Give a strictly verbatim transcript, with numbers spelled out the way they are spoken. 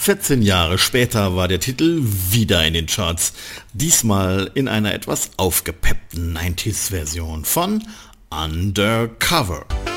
vierzehn Jahre später war der Titel wieder in den Charts, diesmal in einer etwas aufgepeppten neunziger Version von Undercover.